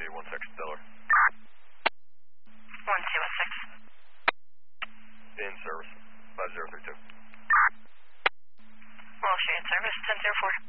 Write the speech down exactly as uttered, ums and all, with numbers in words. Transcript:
one six Stellar. one two one six. In service, five zero three two. Well, in service, ten zero four.